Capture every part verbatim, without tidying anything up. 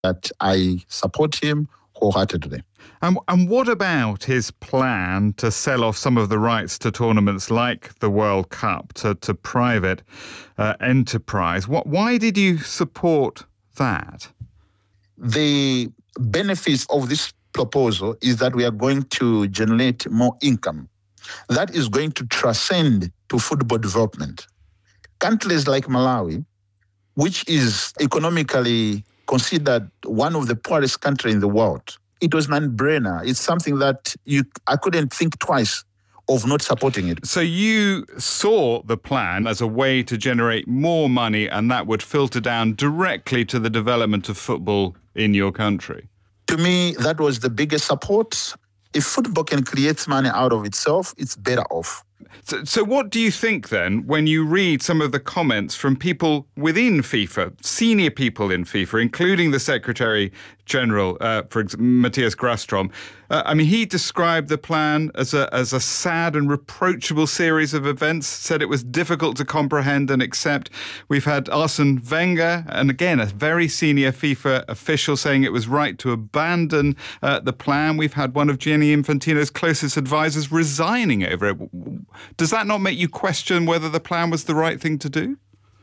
that I support him wholeheartedly. And, and what about his plan to sell off some of the rights to tournaments like the World Cup to, to private uh, enterprise? What, why did you support that? The benefits of this proposal is that we are going to generate more income. That is going to transcend to football development. Countries like Malawi, which is economically considered one of the poorest countries in the world, it was an no-brainer. It's something that you I couldn't think twice of not supporting it. So you saw the plan as a way to generate more money, and that would filter down directly to the development of football in your country? To me, that was the biggest support. If football can create money out of itself, it's better off. So, so what do you think then when you read some of the comments from people within FIFA, senior people in FIFA, including the Secretary General, uh, for example, Matthias Grastrom? Uh, I mean, he described the plan as a as a sad and reproachable series of events, said it was difficult to comprehend and accept. We've had Arsene Wenger, and again, a very senior FIFA official saying it was right to abandon uh, the plan. We've had one of Gianni Infantino's closest advisors resigning over it. Does that not make you question whether the plan was the right thing to do?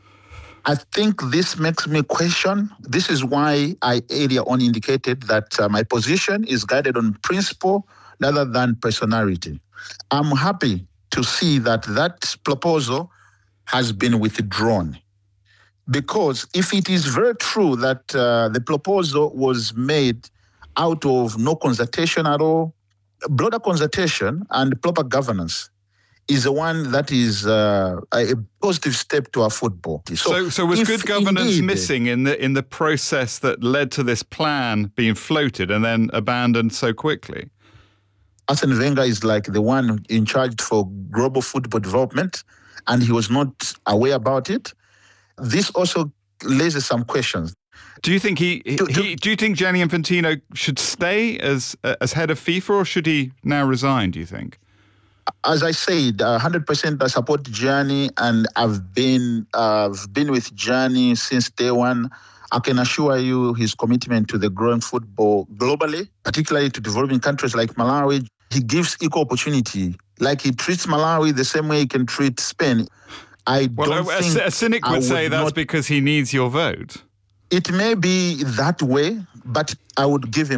I think this makes me question. This is why I earlier on indicated that uh, my position is guided on principle rather than personality. I'm happy to see that that proposal has been withdrawn. Because if it is very true that uh, the proposal was made out of no consultation at all, broader consultation and proper governance is the one that is uh, a positive step to our football. So, so, so was good governance indeed, missing in the in the process that led to this plan being floated and then abandoned so quickly? Arsene Wenger is like the one in charge for global football development, and he was not aware about it. This also raises some questions. Do you think he, he, he do you think Gianni Infantino should stay as as head of FIFA, or should he now resign, do you think? As I said, one hundred percent I support Gianni, and I've been uh, I've been with Gianni since day one. I can assure you his commitment to the growing football globally, particularly to developing countries like Malawi. He gives equal opportunity. Like he treats Malawi the same way he can treat Spain. I well, don't a, think a cynic would, would say that's not, because he needs your vote. It may be that way, but I would give him